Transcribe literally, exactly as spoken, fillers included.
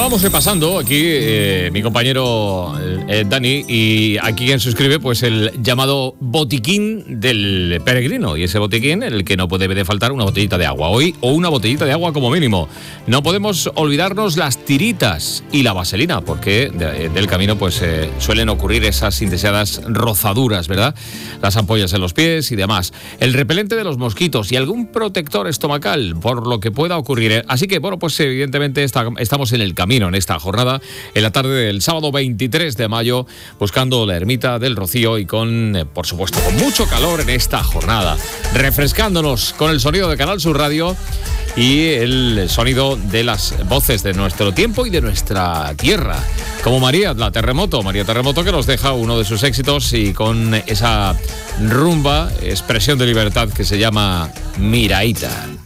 Estábamos repasando aquí eh, mi compañero eh, Dani, y aquí quien suscribe pues el llamado botiquín del peregrino, y ese botiquín en el que no puede de faltar una botellita de agua hoy, o una botellita de agua como mínimo. No podemos olvidarnos las tiritas y la vaselina, porque de, del camino pues eh, suelen ocurrir esas indeseadas rozaduras, ¿verdad? Las ampollas en los pies y demás. El repelente de los mosquitos y algún protector estomacal por lo que pueda ocurrir. Así que bueno, pues evidentemente está, estamos en el camino en esta jornada, en la tarde del sábado veintitrés de mayo, buscando la ermita del Rocío y con, eh, por supuesto, con mucho calor en esta jornada, refrescándonos con el sonido de Canal Sur Radio y el sonido de las voces de nuestro tiempo y de nuestra tierra, como María la Terremoto, María Terremoto, que nos deja uno de sus éxitos y con esa rumba, expresión de libertad que se llama Miraíta.